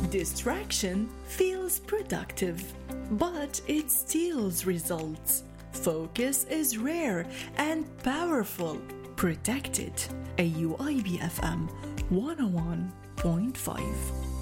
Distraction feels productive, but it steals results. Focus is rare and powerful. Protect it. AUIB FM 101.5.